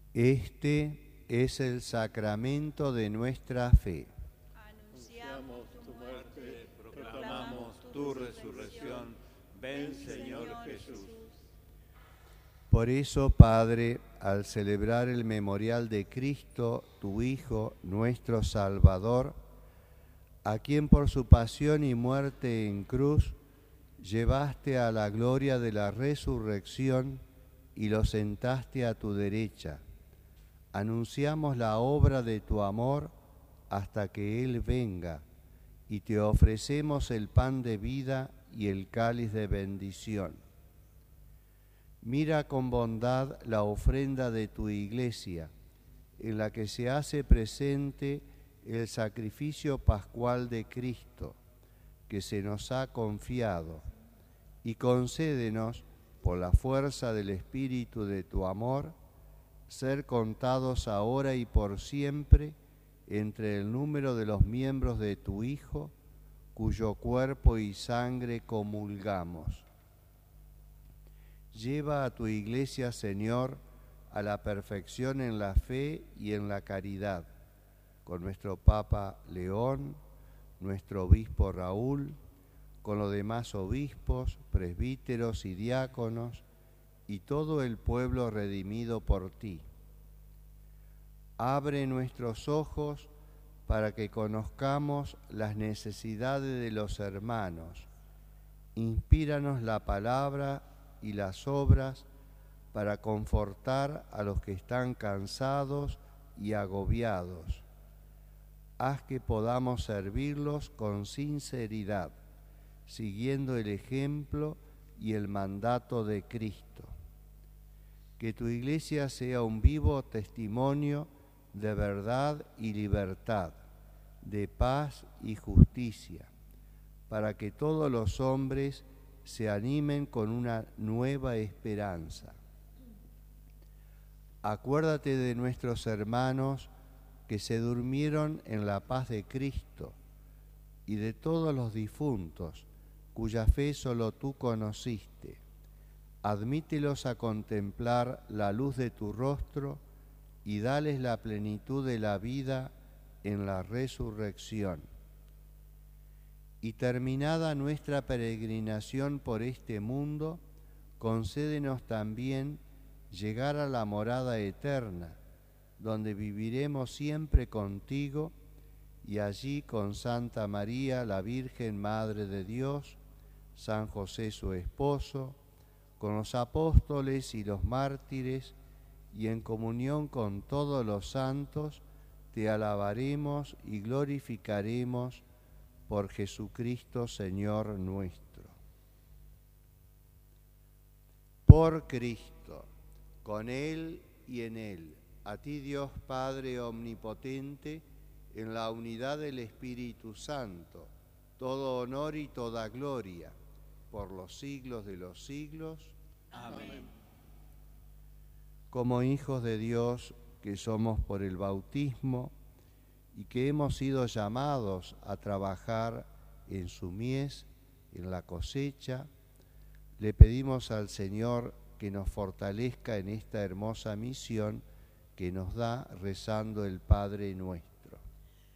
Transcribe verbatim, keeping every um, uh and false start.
Este es el sacramento de nuestra fe. Anunciamos tu muerte, proclamamos tu resurrección. Ven, Señor Jesús. Por eso, Padre, al celebrar el memorial de Cristo, tu Hijo, nuestro Salvador, a quien por su pasión y muerte en cruz llevaste a la gloria de la resurrección y lo sentaste a tu derecha, anunciamos la obra de tu amor hasta que Él venga, y te ofrecemos el pan de vida y el cáliz de bendición. Mira con bondad la ofrenda de tu Iglesia, en la que se hace presente el sacrificio pascual de Cristo, que se nos ha confiado, y concédenos, por la fuerza del Espíritu de tu amor, ser contados ahora y por siempre entre el número de los miembros de tu Hijo, cuyo cuerpo y sangre comulgamos. Lleva a tu Iglesia, Señor, a la perfección en la fe y en la caridad, con nuestro Papa León, nuestro Obispo Raúl, con los demás obispos, presbíteros y diáconos, y todo el pueblo redimido por ti. Abre nuestros ojos para que conozcamos las necesidades de los hermanos. Inspíranos la palabra y las obras para confortar a los que están cansados y agobiados. Haz que podamos servirlos con sinceridad, siguiendo el ejemplo y el mandato de Cristo. Que tu Iglesia sea un vivo testimonio de verdad y libertad, de paz y justicia, para que todos los hombres se animen con una nueva esperanza. Acuérdate de nuestros hermanos que se durmieron en la paz de Cristo y de todos los difuntos cuya fe solo tú conociste. Admítelos a contemplar la luz de tu rostro y dales la plenitud de la vida en la resurrección. Y terminada nuestra peregrinación por este mundo, concédenos también llegar a la morada eterna, donde viviremos siempre contigo, y allí con Santa María, la Virgen Madre de Dios, San José su esposo, con los apóstoles y los mártires, y en comunión con todos los santos, te alabaremos y glorificaremos por Jesucristo, Señor nuestro. Por Cristo, con Él y en Él, a ti Dios Padre omnipotente, en la unidad del Espíritu Santo, todo honor y toda gloria, por los siglos de los siglos. Amén. Como hijos de Dios que somos por el bautismo y que hemos sido llamados a trabajar en su mies, en la cosecha, le pedimos al Señor que nos fortalezca en esta hermosa misión que nos da rezando el Padre Nuestro.